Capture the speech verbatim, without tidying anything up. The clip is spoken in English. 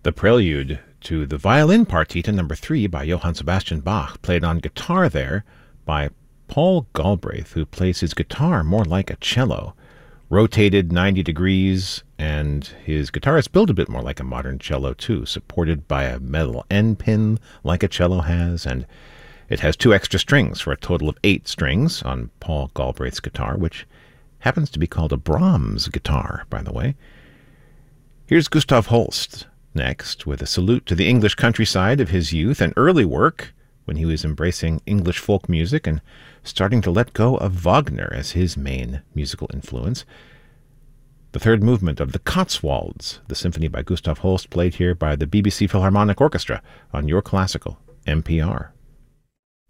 The prelude to the Violin Partita number three by Johann Sebastian Bach, played on guitar there by Paul Galbraith, who plays his guitar more like a cello, rotated ninety degrees, and his guitar is built a bit more like a modern cello too, supported by a metal end pin like a cello has, and it has two extra strings for a total of eight strings on Paul Galbraith's guitar, which happens to be called a Brahms guitar, by the way. Here's Gustav Holst next, with a salute to the English countryside of his youth and early work when he was embracing English folk music and starting to let go of Wagner as his main musical influence. The third movement of the Cotswolds, the symphony by Gustav Holst, played here by the B B C Philharmonic Orchestra on Your Classical N P R.